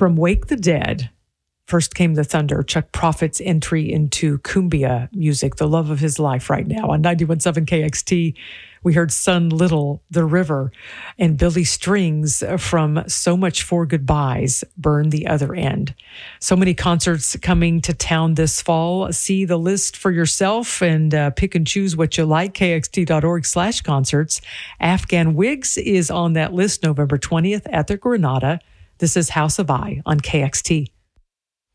From Wake the Dead, First Came the Thunder, Chuck Prophet's entry into cumbia music, the love of his life right now. On 91.7 KXT, we heard Sun Little, The River, and Billy Strings from So Much for Goodbyes, Burn the Other End. So many concerts coming to town this fall. See the list for yourself and pick and choose what you like. KXT.org/concerts. Afghan Wigs is on that list November 20th at the Granada. This is House of I on KXT.